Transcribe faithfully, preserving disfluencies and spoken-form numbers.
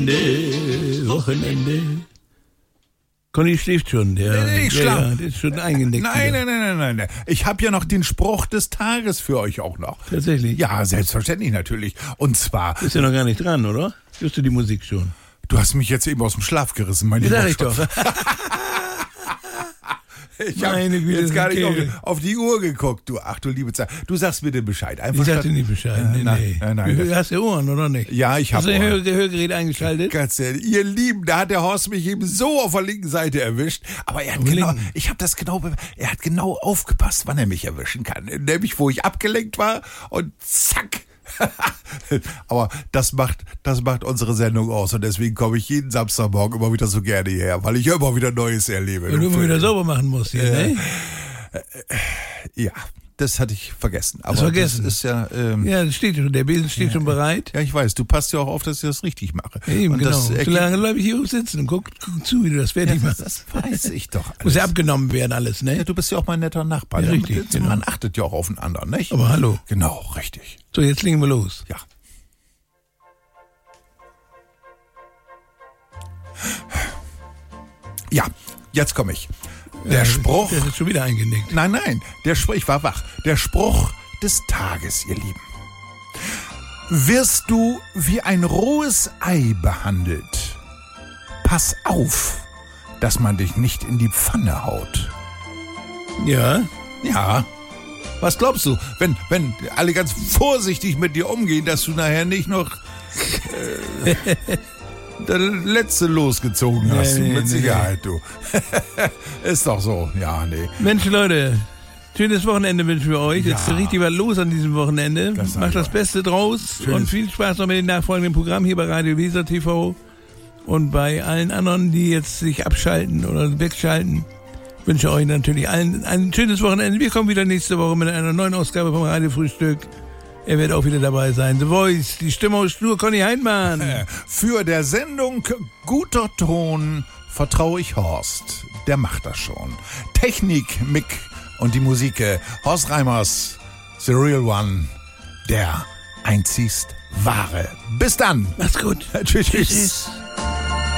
Wochenende, Wochenende. Conny schläft schon. Der, Nee, ich ja, schlaf. ja, der ist schon eingenickt. Nein, wieder. nein, nein, nein, nein, nein. Ich habe ja noch den Spruch des Tages für euch auch noch. Tatsächlich? Ja, selbstverständlich natürlich. Und zwar, Ist ja noch gar nicht dran, oder? Hörst du die Musik schon? du hast mich jetzt eben aus dem Schlaf gerissen, mein Sag lieber ich doch. Schatz. Ich habe Meine Güte, jetzt gar das nicht ist auf, ein auf die Uhr geguckt. Du, ach du liebe Zeit. Du sagst bitte Bescheid. Einfach Ich sag statt- dir nicht Bescheid. Äh, Nee, nein, nee. nein, nein, Du das- hast ja Ohren, oder nicht? Ja, ich Hast habe du ein Hör Hörgerät eingeschaltet? Ganz ehrlich, ihr Lieben, da hat der Horst mich eben so auf der linken Seite erwischt. Aber er hat Auf der genau, linken? ich habe das genau, be- er hat genau aufgepasst, wann er mich erwischen kann. Nämlich, wo ich abgelenkt war und zack. Aber das macht, das macht unsere Sendung aus und deswegen komme ich jeden Samstagmorgen immer wieder so gerne hierher, weil ich immer wieder Neues erlebe. Weil du immer wieder sauber machen musst hier, ne? Ja, das hatte ich vergessen. Aber Hast vergessen? das ist ja, ähm, Ja, das steht schon. Der Bild steht schon bereit. ja, ich weiß, du passt ja auch auf, dass ich das richtig mache. Eben, und genau. das So ergibt- lange bleibe ich hier sitzen und guck, guck zu, wie du das fertig ja, machst. das, das weiß ich doch. Muss ja alles. abgenommen werden alles, ne? Ja, du bist ja auch mein netter Nachbar. Ja, Der- richtig, der- genau. Man achtet ja auch auf den anderen, nicht? Aber hallo. Genau, richtig. So, jetzt legen wir los. Ja. Ja, jetzt komme ich. Der Ja, Spruch. Der ist schon wieder eingenickt. Nein, nein, der Spruch, ich war wach. Der Spruch des Tages, ihr Lieben. Wirst du wie ein rohes Ei behandelt? Pass auf, dass man dich nicht in die Pfanne haut. Ja. Ja. Was glaubst du, wenn, wenn alle ganz vorsichtig mit dir umgehen, dass du nachher nicht noch äh, das letzte losgezogen hast? Nee, nee, mit nee. Sicherheit, du. Ist doch so. Ja, nee. Mensch, Leute, schönes Wochenende wünschen wir euch. Jetzt Ja. ist richtig was los an diesem Wochenende. Das sag Macht ich das euch. Beste draus Schönes- und viel Spaß noch mit dem nachfolgenden Programm hier bei Radio Weser T V und bei allen anderen, die jetzt sich abschalten oder wegschalten. Ich wünsche euch natürlich allen ein schönes Wochenende. Wir kommen wieder nächste Woche mit einer neuen Ausgabe vom Radiofrühstück. Er wird auch wieder dabei sein. The Voice, die Stimme aus Schnur, Conny Heinmann. Für der Sendung Guter Ton vertraue ich Horst. Der macht das schon. Technik, Mick und die Musik. äh, Horst Reimers, The Real One, der einzigst wahre. Bis dann. Macht's gut. Tschüss. Tschüss.